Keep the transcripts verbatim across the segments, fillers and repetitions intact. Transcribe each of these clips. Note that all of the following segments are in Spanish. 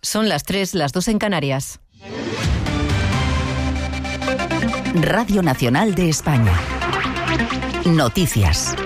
Son las tres, las dos en Canarias. Radio Nacional de España. Noticias.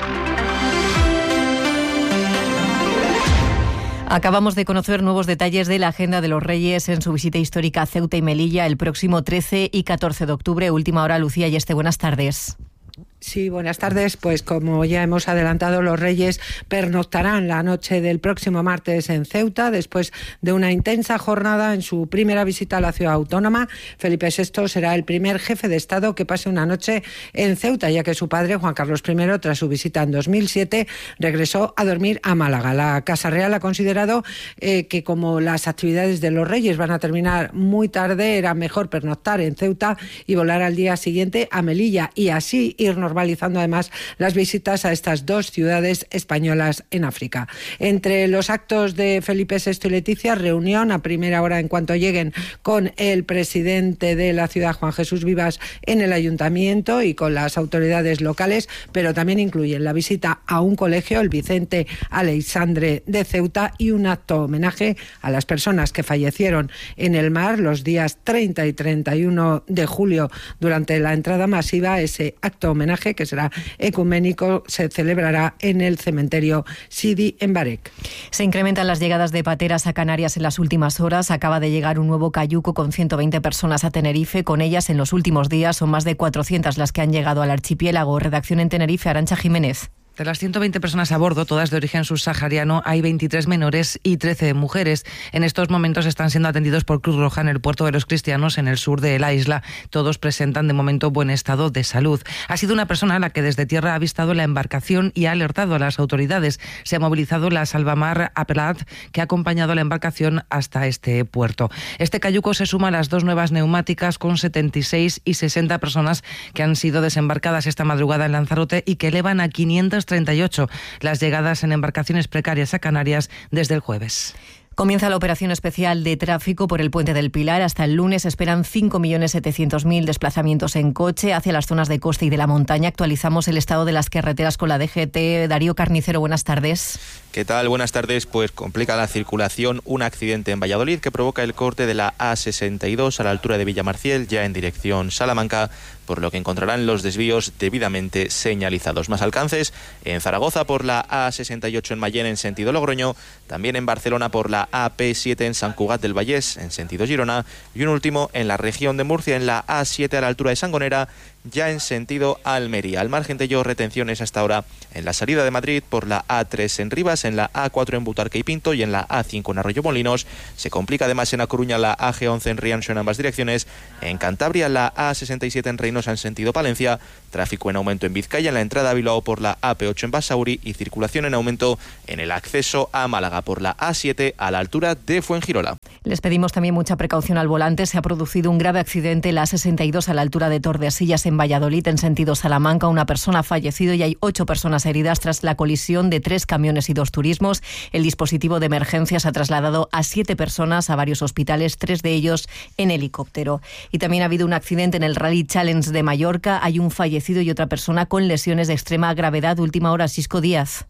Acabamos de conocer nuevos detalles de la agenda de los Reyes en su visita histórica a Ceuta y Melilla el próximo trece y catorce de octubre. Última hora, Lucía Yeste, buenas tardes. Sí, buenas tardes. Pues como ya hemos adelantado, los Reyes pernoctarán la noche del próximo martes en Ceuta, después de una intensa jornada en su primera visita a la ciudad autónoma. Felipe sexto será el primer jefe de Estado que pase una noche en Ceuta, ya que su padre, Juan Carlos primero, tras su visita en dos mil siete, regresó a dormir a Málaga. La Casa Real ha considerado eh, que como las actividades de los Reyes van a terminar muy tarde, era mejor pernoctar en Ceuta y volar al día siguiente a Melilla y así irnos normalizando además las visitas a estas dos ciudades españolas en África. Entre los actos de Felipe sexto y Leticia, reunión a primera hora en cuanto lleguen con el presidente de la ciudad, Juan Jesús Vivas, en el ayuntamiento y con las autoridades locales, pero también incluyen la visita a un colegio, el Vicente Aleixandre de Ceuta, y un acto homenaje a las personas que fallecieron en el mar los días treinta y treinta y uno de julio durante la entrada masiva. Ese acto homenaje, que será ecuménico, se celebrará en el cementerio Sidi en Barek. Se incrementan las llegadas de pateras a Canarias en las últimas horas. Acaba de llegar un nuevo cayuco con ciento veinte personas a Tenerife. Con ellas, en los últimos días, son más de cuatrocientas las que han llegado al archipiélago. Redacción en Tenerife, Arantxa Jiménez. De las ciento veinte personas a bordo, todas de origen subsahariano, hay veintitrés menores y trece mujeres. En estos momentos están siendo atendidos por Cruz Roja en el puerto de los Cristianos, en el sur de la isla. Todos presentan de momento buen estado de salud. Ha sido una persona la que desde tierra ha avistado la embarcación y ha alertado a las autoridades. Se ha movilizado la Salvamar Apelat, que ha acompañado a la embarcación hasta este puerto. Este cayuco se suma a las dos nuevas neumáticas con setenta y seis y sesenta personas que han sido desembarcadas esta madrugada en Lanzarote y que elevan a quinientas treinta y ocho las llegadas en embarcaciones precarias a Canarias desde el jueves. Comienza la operación especial de tráfico por el Puente del Pilar. Hasta el lunes esperan cinco millones setecientos mil desplazamientos en coche hacia las zonas de costa y de la montaña. Actualizamos el estado de las carreteras con la D G T. Darío Carnicero, buenas tardes. ¿Qué tal? Buenas tardes. Pues complica la circulación un accidente en Valladolid que provoca el corte de la A sesenta y dos a la altura de Villamarciel, ya en dirección Salamanca, por lo que encontrarán los desvíos debidamente señalizados. Más alcances en Zaragoza por la A sesenta y ocho en Mayén en sentido Logroño, también en Barcelona por la A P siete en Sant Cugat del Vallès en sentido Girona, y un último en la región de Murcia en la A siete a la altura de Sangonera, ya en sentido Almería. Al margen de ello, retenciones hasta ahora en la salida de Madrid por la A tres en Rivas, en la A cuatro en Butarque y Pinto y en la A cinco en Arroyomolinos. Se complica además en A Coruña la A G once en Rianxo en ambas direcciones. En Cantabria la A sesenta y siete en Reynosa en sentido Palencia. Tráfico en aumento en Vizcaya en la entrada a Bilbao por la A P ocho en Basauri y circulación en aumento en el acceso a Málaga por la A siete a la altura de Fuengirola. Les pedimos también mucha precaución al volante. Se ha producido un grave accidente en la A sesenta y dos a la altura de Tordesillas en Valladolid en sentido Salamanca. Una persona ha fallecido y hay ocho personas heridas tras la colisión de tres camiones y dos turismos. El dispositivo de emergencias ha trasladado a siete personas a varios hospitales, tres de ellos en helicóptero. Y también ha habido un accidente en el Rally Challenge de Mallorca. Hay un fallecido y otra persona con lesiones de extrema gravedad. Última hora, Xisco Díaz.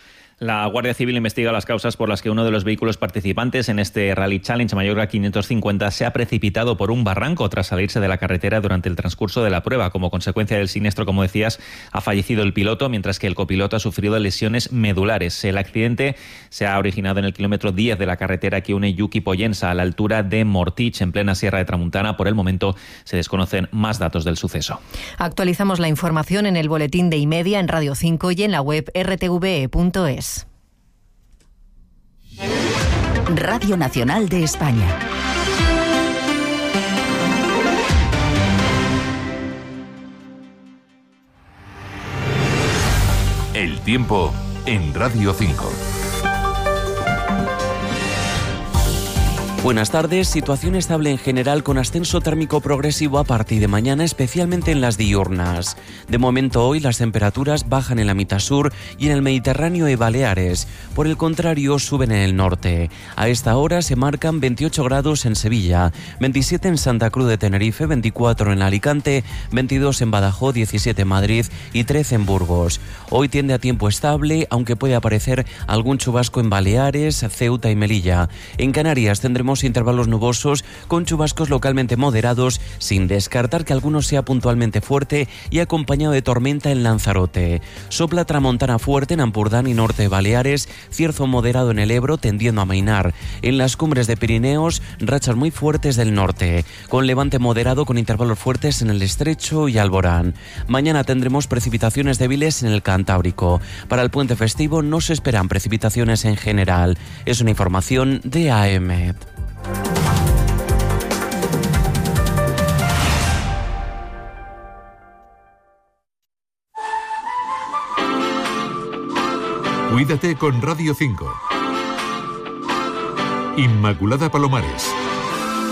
La Guardia Civil investiga las causas por las que uno de los vehículos participantes en este Rally Challenge Mallorca quinientos cincuenta se ha precipitado por un barranco tras salirse de la carretera durante el transcurso de la prueba. Como consecuencia del siniestro, como decías, ha fallecido el piloto, mientras que el copiloto ha sufrido lesiones medulares. El accidente se ha originado en el kilómetro diez de la carretera que une Yuki Pollensa a la altura de Mortich, en plena Sierra de Tramuntana. Por el momento se desconocen más datos del suceso. Actualizamos la información en el boletín de Imedia, en Radio cinco y en la web r t v e punto es. Radio Nacional de España. El tiempo en Radio cinco. Buenas tardes. Situación estable en general con ascenso térmico progresivo a partir de mañana, especialmente en las diurnas. De momento hoy las temperaturas bajan en la mitad sur y en el Mediterráneo y Baleares. Por el contrario, suben en el norte. A esta hora se marcan veintiocho grados en Sevilla, veintisiete en Santa Cruz de Tenerife, veinticuatro en Alicante, veintidós en Badajoz, diecisiete en Madrid y trece en Burgos. Hoy tiende a tiempo estable, aunque puede aparecer algún chubasco en Baleares, Ceuta y Melilla. En Canarias tendremos tendremos intervalos nubosos con chubascos localmente moderados, sin descartar que alguno sea puntualmente fuerte y acompañado de tormenta en Lanzarote. Sopla tramontana fuerte en Ampurdán y norte de Baleares, cierzo moderado en el Ebro tendiendo a amainar. En las cumbres de Pirineos, rachas muy fuertes del norte, con levante moderado con intervalos fuertes en el Estrecho y Alborán. Mañana tendremos precipitaciones débiles en el Cantábrico. Para el puente festivo no se esperan precipitaciones en general. Es una información de A E M E T. Cuídate con Radio cinco. Inmaculada Palomares.